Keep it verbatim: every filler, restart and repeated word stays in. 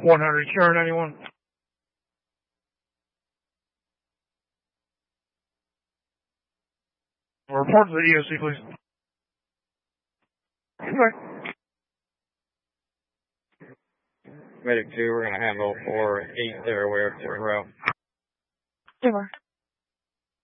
one hundred, Q R ninety-one. Report to the E O C, please. Okay. Medic two, we're going to handle four eight there, aware to route. Over.